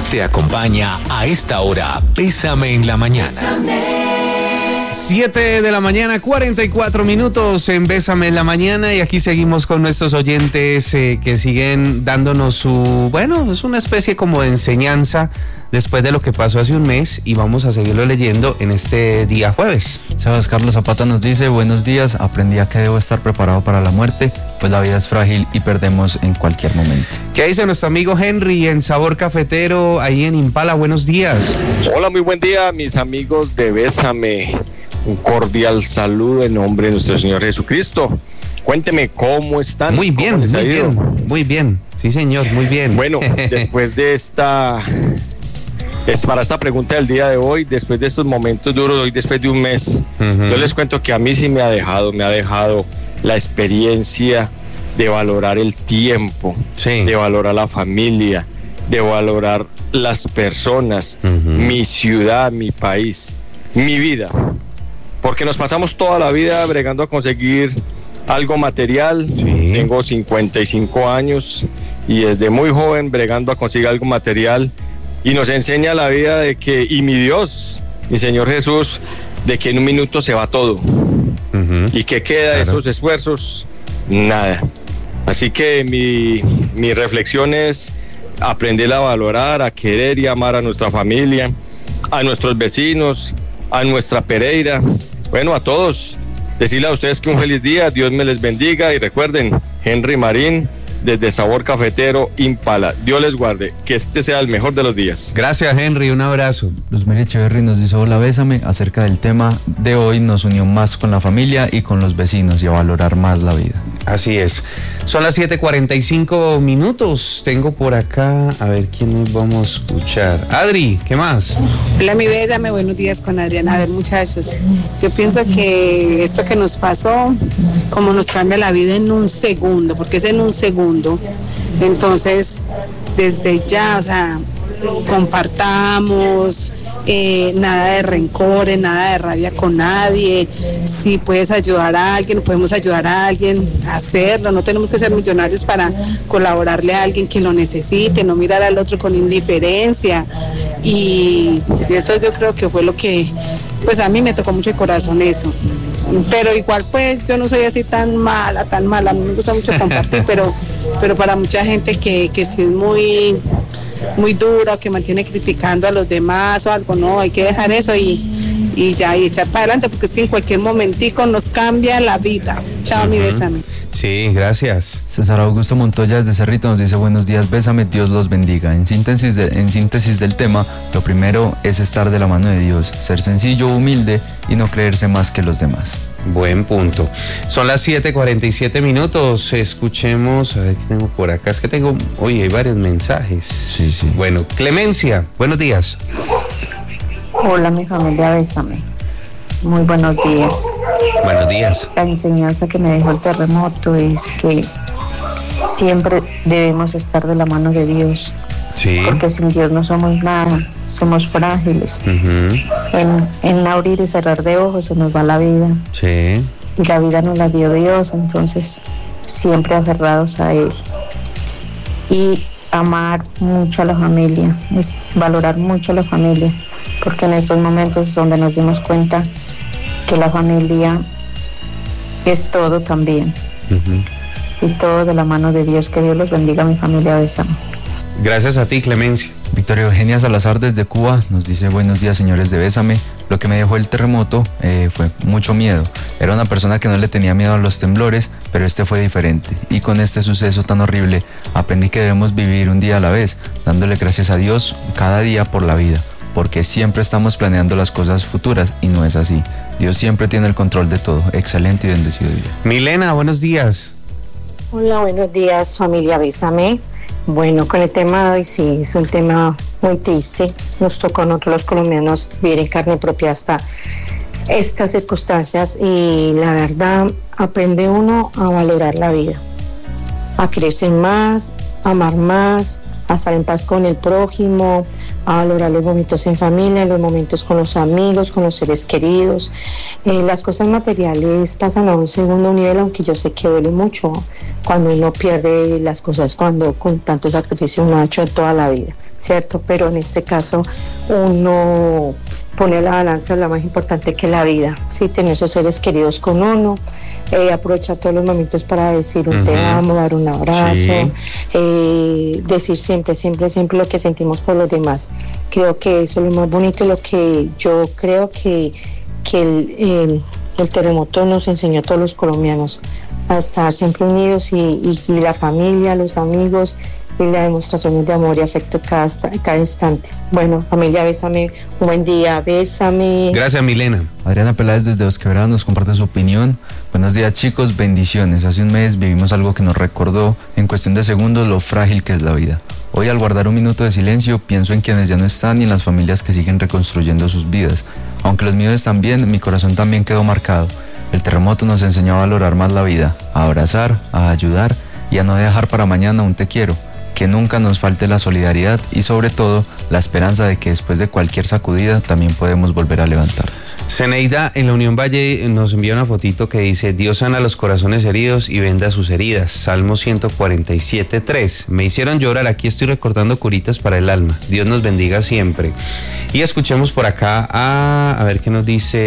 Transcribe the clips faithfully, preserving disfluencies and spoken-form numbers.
Te acompaña a esta hora Bésame en la Mañana. siete de la mañana, cuarenta y cuatro minutos en Bésame en la Mañana, y aquí seguimos con nuestros oyentes eh, que siguen dándonos su, bueno, es una especie como de enseñanza después de lo que pasó hace un mes, y vamos a seguirlo leyendo en este día jueves. Sebas Carlos Zapata nos dice: buenos días, aprendí a que debo estar preparado para la muerte, pues la vida es frágil y perdemos en cualquier momento. ¿Qué dice nuestro amigo Henry en Sabor Cafetero, ahí en Impala? Buenos días. Hola, muy buen día, mis amigos de Bésame. Un cordial saludo en nombre de nuestro Señor Jesucristo. Cuénteme cómo están. Muy bien, muy bien, muy bien. Sí, señor, muy bien. Bueno, después de esta, es para esta pregunta del día de hoy, después de estos momentos duros, hoy después de un mes, uh-huh. yo les cuento que a mí sí me ha dejado, me ha dejado la experiencia de valorar el tiempo, sí. de valorar la familia, de valorar las personas, uh-huh. mi ciudad, mi país, mi vida. Porque nos pasamos toda la vida bregando a conseguir algo material. Sí. Tengo cincuenta y cinco años y desde muy joven bregando a conseguir algo material, y nos enseña la vida de que, y mi Dios, mi Señor Jesús, de que en un minuto se va todo. Uh-huh. Y que queda de claro. esos esfuerzos, nada. Así que mi, mi reflexión es aprender a valorar, a querer y amar a nuestra familia, a nuestros vecinos, a nuestra Pereira. Bueno, a todos, decirle a ustedes que un feliz día, Dios me les bendiga, y recuerden, Henry Marín, desde Sabor Cafetero, Impala. Dios les guarde, que este sea el mejor de los días. Gracias, Henry, un abrazo. Luzmeri Echeverry nos dice: hola, Bésame, acerca del tema de hoy, nos unió más con la familia y con los vecinos, y a valorar más la vida. Así es. Son las siete cuarenta y cinco minutos. Tengo por acá, a ver quién nos vamos a escuchar. Adri, ¿qué más? Hola, mi Bésame, buenos días con Adriana. A ver, muchachos, yo pienso que esto que nos pasó, como nos cambia la vida en un segundo, porque es en un segundo. Entonces, desde ya, o sea, compartamos, eh, nada de rencores, nada de rabia con nadie. Si puedes ayudar a alguien, podemos ayudar a alguien a hacerlo. No tenemos que ser millonarios para colaborarle a alguien que lo necesite, no mirar al otro con indiferencia. Y eso yo creo que fue lo que, pues a mí me tocó mucho el corazón eso. Pero igual pues yo no soy así tan mala, tan mala, a mí me gusta mucho compartir, pero, pero para mucha gente que, que sí es muy, muy dura, que mantiene criticando a los demás o algo, no, hay que dejar eso y, y ya, y echar para adelante, porque es que en cualquier momentico nos cambia la vida. Chao, uh-huh. mi Bésame. Sí, gracias. César Augusto Montoya desde Cerrito nos dice: buenos días, Bésame, Dios los bendiga. En síntesis, de, en síntesis del tema, lo primero es estar de la mano de Dios, ser sencillo, humilde y no creerse más que los demás. Buen punto. Son las siete cuarenta y siete minutos. Escuchemos, a ver qué tengo por acá. Es que tengo, oye, hay varios mensajes. Sí, sí. Bueno, Clemencia, buenos días. Hola, mi familia, Bésame. Muy buenos días. Buenos días. La enseñanza que me dejó el terremoto es que siempre debemos estar de la mano de Dios. Sí. Porque sin Dios no somos nada, somos frágiles. Uh-huh. En, en abrir y cerrar de ojos se nos va la vida. Sí. Y la vida nos la dio Dios, entonces siempre aferrados a Él. Y amar mucho a la familia, es valorar mucho a la familia, porque en estos momentos es donde nos dimos cuenta que la familia es todo también. Uh-huh. Y todo de la mano de Dios. Que Dios los bendiga, mi familia, Bésame. Gracias a ti, Clemencia. Victoria Eugenia Salazar desde Cuba nos dice: buenos días, señores de Bésame. Lo que me dejó el terremoto eh, fue mucho miedo. Era una persona que no le tenía miedo a los temblores, pero este fue diferente. Y con este suceso tan horrible aprendí que debemos vivir un día a la vez, dándole gracias a Dios cada día por la vida, porque siempre estamos planeando las cosas futuras y no es así. Dios siempre tiene el control de todo. Excelente y bendecido día. Milena, buenos días. Hola, buenos días, familia Bésame. Bueno, con el tema de hoy sí, es un tema muy triste. Nos tocó a nosotros los colombianos vivir en carne propia hasta estas circunstancias, y la verdad aprende uno a valorar la vida, a crecer más, a amar más, a estar en paz con el prójimo, a valorar los momentos en familia, los momentos con los amigos, con los seres queridos. Eh, las cosas materiales pasan a un segundo nivel, aunque yo sé que duele mucho cuando uno pierde las cosas, cuando con tanto sacrificio uno ha hecho toda la vida. ¿cierto? Pero en este caso uno pone a la balanza la más importante que la vida, ¿sí? Tener esos seres queridos con uno, eh, aprovechar todos los momentos para decir un uh-huh. te amo, dar un abrazo, sí. eh, decir siempre, siempre, siempre lo que sentimos por los demás. Creo que eso es lo más bonito, lo que yo creo que, que el, el, el terremoto nos enseñó a todos los colombianos a estar siempre unidos y, y, y la familia, los amigos y la demostración de amor y afecto cada, cada instante. Bueno, familia, bésame, un buen día, bésame. Gracias, Milena. Adriana Peláez desde Dos Quebradas nos comparte su opinión. Buenos días, chicos, bendiciones. Hace un mes vivimos algo que nos recordó en cuestión de segundos lo frágil que es la vida. Hoy, al guardar un minuto de silencio, pienso en quienes ya no están y en las familias que siguen reconstruyendo sus vidas. Aunque los míos están bien, mi corazón también quedó marcado. El terremoto nos enseñó a valorar más la vida, a abrazar, a ayudar y a no dejar para mañana un te quiero. Que nunca nos falte la solidaridad y sobre todo la esperanza de que después de cualquier sacudida también podemos volver a levantar. Zeneida en la Unión Valle nos envía una fotito que dice: Dios sana los corazones heridos y venda sus heridas. Salmo ciento cuarenta y siete, tres. Me hicieron llorar, aquí estoy recordando curitas para el alma. Dios nos bendiga siempre. Y escuchemos por acá a, a ver qué nos dice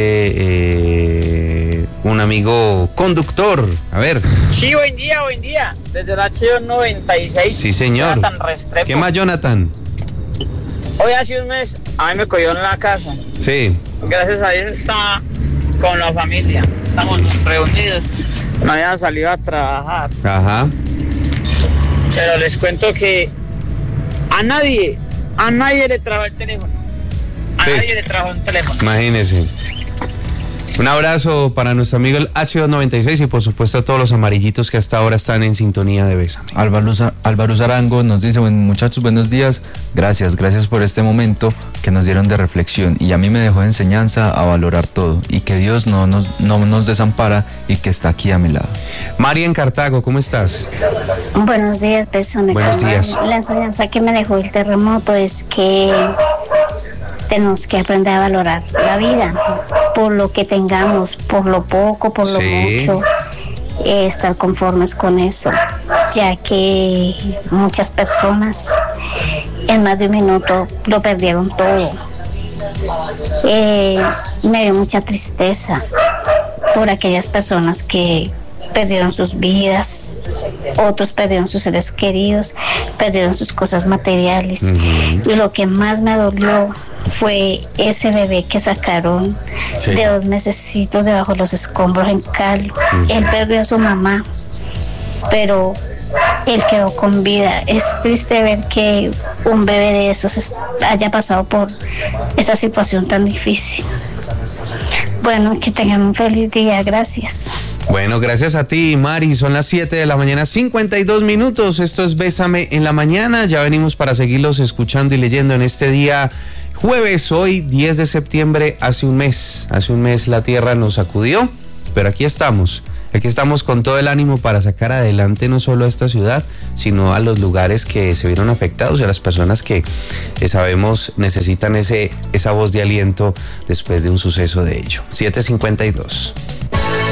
eh, un amigo conductor. A ver. Sí, buen día, buen día. Desde el H dos noventa y seis. Sí, señor. Jonathan Restrepo. ¿Qué más, Jonathan? Hoy hace un mes a mí me cogió en la casa. Sí. Gracias a Dios está con la familia. Estamos reunidos. No habían salido a trabajar. Ajá. Pero les cuento que a nadie, a nadie le trajo el teléfono. A sí. nadie le trajo un teléfono. Imagínese. Un abrazo para nuestro amigo el H dos noventa y seis y por supuesto a todos los amarillitos que hasta ahora están en sintonía de Bésame. Álvaro, Álvaro Zarango nos dice: bueno, muchachos, buenos días, gracias, gracias por este momento que nos dieron de reflexión y a mí me dejó de enseñanza a valorar todo y que Dios no nos, no nos desampara y que está aquí a mi lado. María en Cartago, ¿cómo estás? Buenos días, Bésame. Buenos días. La enseñanza que me dejó el terremoto es que tenemos que aprender a valorar la vida por lo que tengamos, por lo poco, por lo sí. mucho, eh, estar conformes con eso, ya que muchas personas en más de un minuto lo perdieron todo. Eh, me dio mucha tristeza por aquellas personas que perdieron sus vidas, otros perdieron sus seres queridos, perdieron sus cosas materiales. Uh-huh. Y lo que más me dolió fue ese bebé que sacaron sí. de dos mesecitos debajo de los escombros en Cali. Uh-huh. Él perdió a su mamá, pero él quedó con vida. Es triste ver que un bebé de esos haya pasado por esa situación tan difícil. Bueno, que tengan un feliz día, gracias. Bueno, gracias a ti, Mari. Son las siete de la mañana, cincuenta y dos minutos. Esto es Bésame en la mañana. Ya venimos para seguirlos escuchando y leyendo en este día jueves, hoy diez de septiembre, hace un mes. Hace un mes la tierra nos sacudió, pero aquí estamos. Aquí estamos con todo el ánimo para sacar adelante no solo a esta ciudad, sino a los lugares que se vieron afectados y a las personas que eh, sabemos necesitan ese, esa voz de aliento después de un suceso de ello. siete cincuenta y dos.